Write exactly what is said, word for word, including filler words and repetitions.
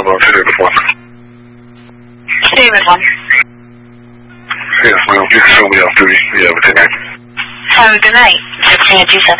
today before? David one. Yes, ma'am. You can show me off duty. You have a good night. Have a good night. sixteen at two seven.